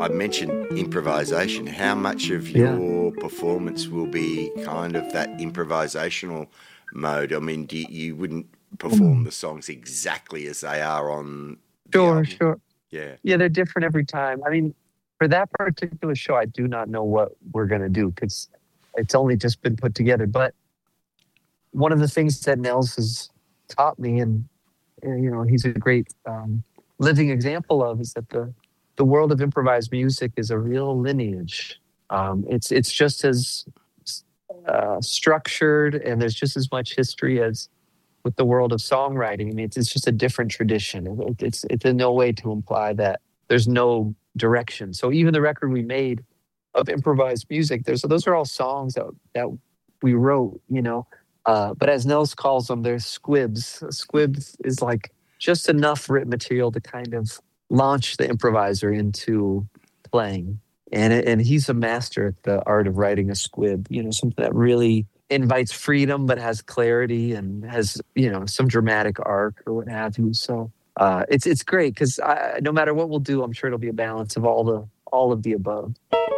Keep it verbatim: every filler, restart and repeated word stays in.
I mentioned improvisation. How much of Yeah. your performance will be kind of that improvisational mode? I mean, do you, you wouldn't perform the songs exactly as they are on the Sure, album? sure. Yeah. Yeah, they're different every time. I mean, for that particular show, I do not know what we're going to do because it's only just been put together. But one of the things that Nels has taught me, and, and you know, he's a great um, living example of, is that the the world of improvised music is a real lineage. Um, it's it's just as uh, structured, and there's just as much history as with the world of songwriting. I mean, it's, it's just a different tradition. It, it's it's in no way to imply that there's no direction. So even the record we made of improvised music, there's those are all songs that that we wrote, you know. Uh, but as Nels calls them, they're squibs. Squibs is like just enough written material to kind of launch the improviser into playing. And and he's a master at the art of writing a squib. You know, something that really invites freedom but has clarity and has, you know, some dramatic arc or what have you. So uh, it's it's great because no matter what we'll do, I'm sure it'll be a balance of all the all of the above.